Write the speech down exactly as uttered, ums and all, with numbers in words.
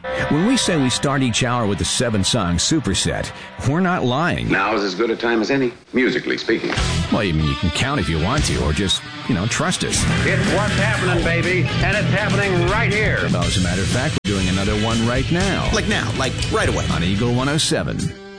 When we say we start each hour with the seven-song superset, we're not lying. Now is as good a time as any, musically speaking. Well, I mean, you can count if you want to, or just, you know, trust us. It's what's happening, baby, and it's happening right here. Well, as a matter of fact, we're doing another one right now. Like now, like right away. On Eagle one oh seven.